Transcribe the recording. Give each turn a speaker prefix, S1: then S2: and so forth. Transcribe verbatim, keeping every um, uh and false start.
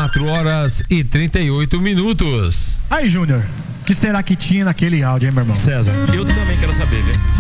S1: quatro horas e trinta e oito minutos.
S2: Aí, Júnior, o que será que tinha naquele áudio, hein, meu irmão?
S3: César, eu também quero saber, velho.